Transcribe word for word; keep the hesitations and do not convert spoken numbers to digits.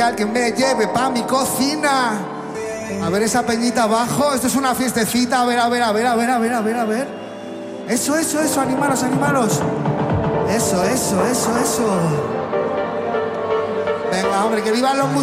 que me lleve pa' mi cocina. A ver esa peñita abajo. Esto es una fiestecita. A ver, a ver, a ver, a ver, a ver, a ver, a ver. Eso, eso, eso. Animaros, animaros. Eso, eso, eso, eso. Venga, hombre, que vivan los músicos.